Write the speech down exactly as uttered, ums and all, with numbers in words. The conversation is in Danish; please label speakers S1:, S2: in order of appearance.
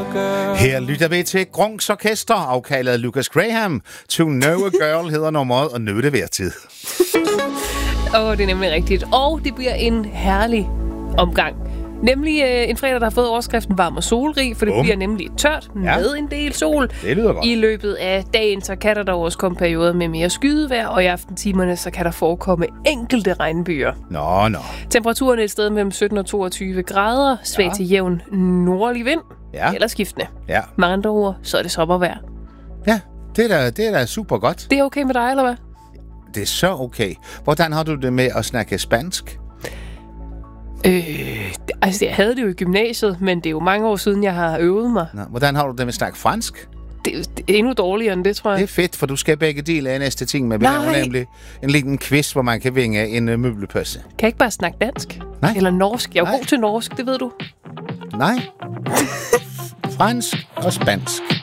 S1: Her lytter vi til Grunks Orkester, afkaldet Lucas Graham. To Know a Girl hedder nummeret, og nu er det værd tid.
S2: Åh, oh, det er nemlig rigtigt. Og det bliver en herlig omgang. Nemlig øh, en fredag, der har fået overskriften varm og solrig, for det um. bliver nemlig tørt ja. med en del sol.
S1: Det lyder godt.
S2: I løbet af dagen, så kan der dog også komme perioder med mere skydetvejr, og i aftentimerne, så kan der forekomme enkelte regnbyer.
S1: Nå, nå.
S2: Temperaturen er et sted mellem sytten og toogtyve grader, svag ja. til jævn nordlig vind,
S1: ja.
S2: eller skiftende.
S1: Ja.
S2: Med andre ord, så er det sommervejr.
S1: Ja, det er da, det er da super godt.
S2: Det er okay med dig, eller hvad?
S1: Det er så okay. Hvordan har du det med at snakke spansk?
S2: Øh, altså, jeg havde det jo i gymnasiet, men det er jo mange år siden, jeg har øvet mig.
S1: Nå, hvordan har du det med at snakke fransk?
S2: Det, det er endnu dårligere end det, tror jeg.
S1: Det er fedt, for du skal begge dele af næste ting med. Vi laver nemlig en liten quiz, hvor man kan vinge en uh, møblepøsse.
S2: Kan jeg ikke bare snakke dansk?
S1: Nej.
S2: Eller norsk? Jeg er
S1: Nej.
S2: god til norsk, det ved du.
S1: Nej. Fransk og spansk.